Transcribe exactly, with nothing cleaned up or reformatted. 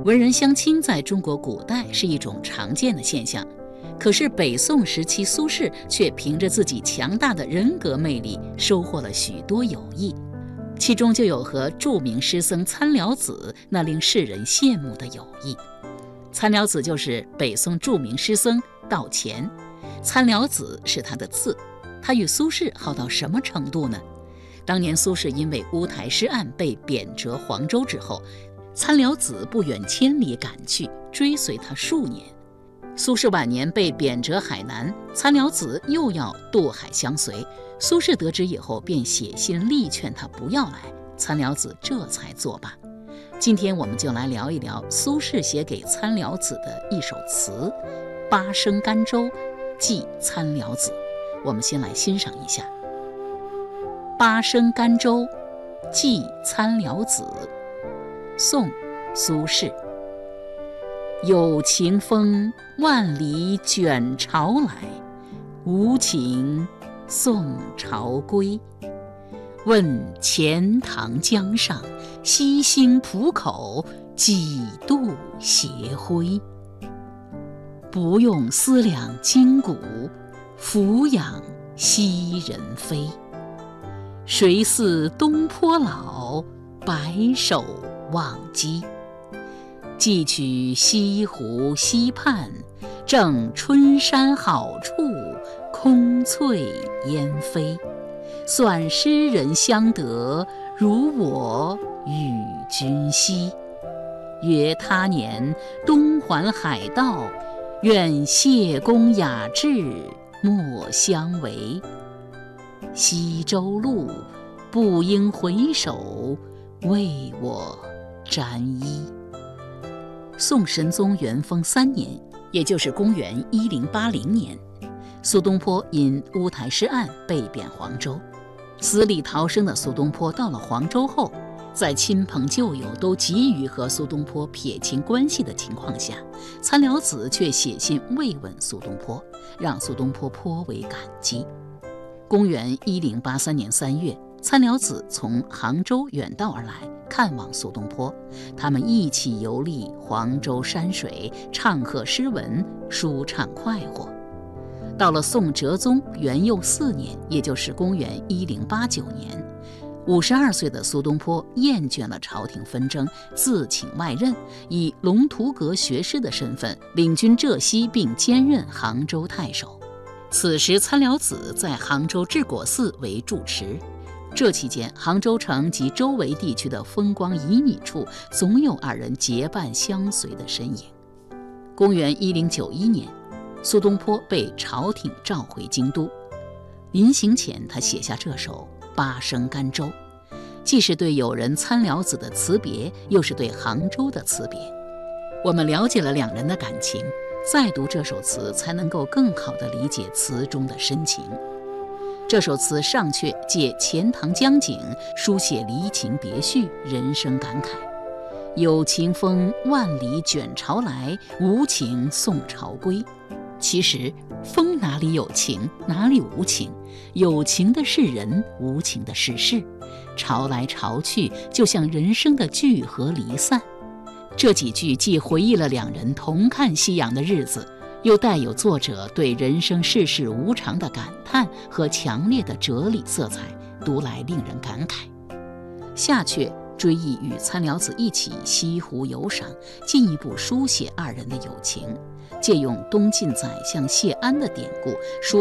文人相亲在中国古代是一种常见的现象，可是北宋时期苏轼却凭着自己强大的人格魅力收获了许多友谊，其中就有和著名诗僧参辽子那令世人羡慕的友谊。参辽子就是北宋著名诗僧道乾，参辽子是他的字。他与苏轼好到什么程度呢？当年苏轼因为乌台诗案被贬谪黄州之后，参辽子不远千里赶去，追随他数年。苏轼晚年被贬谪海南，参辽子又要渡海相随。苏轼得知以后，便写信力劝他不要来，参辽子这才作罢。今天我们就来聊一聊苏轼写给参辽子的一首词《八声甘州寄参辽子》。我们先来欣赏一下《八声甘州寄参辽子》，宋·苏轼。有情风万里卷潮来，无情送潮归。问钱塘江上，西兴浦口，几度斜晖。不用思量今古，俯仰昔人非。谁似东坡老，白首忘机。寄取西湖西畔，正春山好处，空翠烟飞。算诗人相得，如我与君兮。约他年东环海道，愿谢公雅致，莫相违。西洲路，不应回首，为我沾衣。宋神宗元丰三年，也就是公元一零八零年，苏东坡因乌台诗案被贬黄州。死里逃生的苏东坡到了黄州后，在亲朋旧友都急于和苏东坡撇清关系的情况下，参辽子却写信慰问苏东坡，让苏东坡颇为感激。公元一零八三年三月，参辽子从杭州远道而来看望苏东坡，他们一起游历黄州山水，唱和诗文，舒畅快活。到了宋哲宗元佑四年，也就是公元一零八九年，五十二岁的苏东坡厌倦了朝廷纷争，自请外任，以龙图阁学士的身份领军浙西，并兼任杭州太守。此时参辽子在杭州治国寺为住持，这期间杭州城及周围地区的风光旖旎处，总有二人结伴相随的身影。公元一零九一年，苏东坡被朝廷召回京都，临行前他写下这首《八声甘州》，既是对友人参辽子的辞别，又是对杭州的辞别。我们了解了两人的感情，再读这首词才能够更好地理解词中的深情。这首词上阙借钱塘江景，书写离情别绪，人生感慨。有情风万里卷潮来，无情送潮归。其实风哪里有情，哪里无情？有情的是人，无情的是事。潮来潮去，就像人生的聚合离散。这几句既回忆了两人同看夕阳的日子，又带有作者对人生世事无常的感叹和强烈的哲理色彩，读来令人感慨。下阙追忆与参辽子一起西湖游赏，进一步书写二人的友情，借用东晋宰相谢安的典故，说